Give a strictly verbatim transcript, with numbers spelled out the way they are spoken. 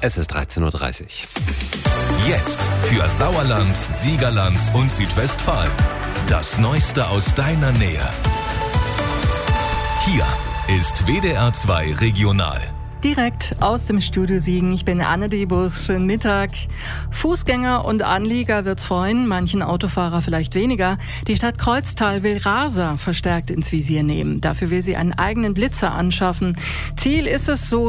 Es ist dreizehn Uhr dreißig. Jetzt für Sauerland, Siegerland und Südwestfalen. Das Neueste aus deiner Nähe. Hier ist W D R zwei Regional. Direkt aus dem Studio Siegen. Ich bin Anne Debus. Schönen Mittag. Fußgänger und Anlieger wird's freuen, manchen Autofahrer vielleicht weniger. Die Stadt Kreuztal will Raser verstärkt ins Visier nehmen. Dafür will sie einen eigenen Blitzer anschaffen. Ziel ist es, so